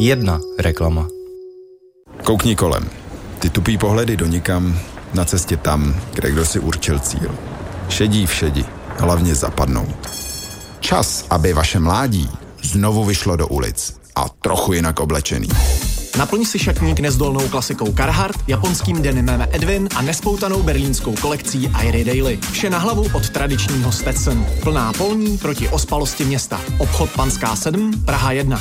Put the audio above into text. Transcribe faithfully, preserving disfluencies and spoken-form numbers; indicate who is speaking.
Speaker 1: jedna reklama.
Speaker 2: Koukni kolem. Ty tupý pohledy do nikam, na cestě tam, kde kdo si určil cíl. Šedí v šedi, hlavně zapadnout. Čas, aby vaše mládí znovu vyšlo do ulic a trochu jinak oblečený.
Speaker 3: Naplň si šatník nezdolnou klasikou Carhartt, japonským denimem Edwin a nespoutanou berlínskou kolekcí Airy Daily. Vše na hlavu od tradičního Stetson. Plná polní proti ospalosti města. Obchod Panská sedm, Praha jedna.